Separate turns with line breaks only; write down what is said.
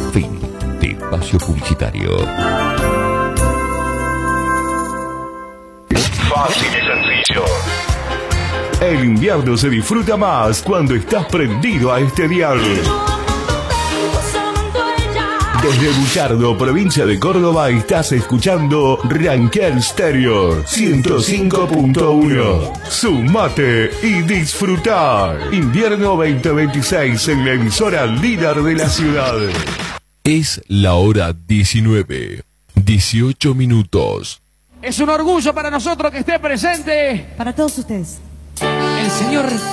Fin de espacio publicitario.
Fácil y sencillo.
El invierno se disfruta más cuando estás prendido a este dial. Desde Buchardo, provincia de Córdoba, estás escuchando Ranquel Stereo 105.1. Sumate y disfrutar. Invierno 2026 en la emisora líder de la ciudad.
Es la hora 19, 18 minutos.
Es un orgullo para nosotros que esté presente
Para todos ustedes.
el señor